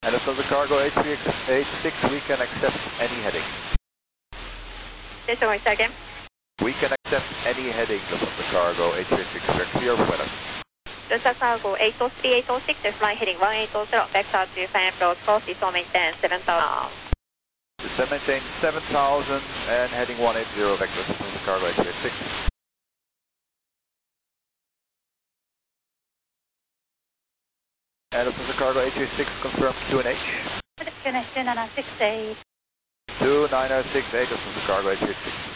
And from the cargo H386, we can accept any heading. Sorry, say again. We can accept any heading from the cargo H386. We're clear for weather. Delta Cargo 803-806, fly heading 1820, vector to fan approach course is on maintain 7000. Maintain 7000 and heading 180, vector from the cargo H386. And from the cargo H386, confirm QNH. QNH 2968. 2968 from the cargo H386.